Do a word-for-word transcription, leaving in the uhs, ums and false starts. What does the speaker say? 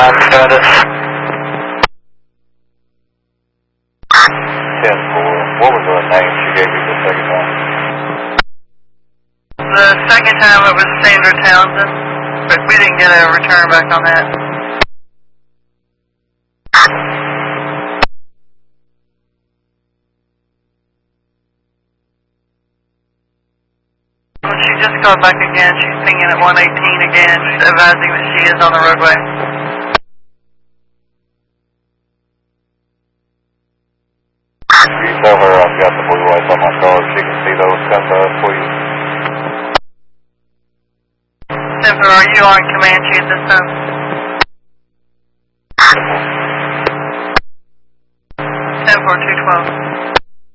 nine status. ten four. What was the name she gave you the second time? The second time it was Sandra Townsend, but we didn't get a return back on that. She just called back again. She's pinging at one eighteen again, advising that she is on the roadway. You tell her I've got the blue lights on my car. She can see those. Come to us, please. Simper, are you on Comanche at this time? ten four two twelve.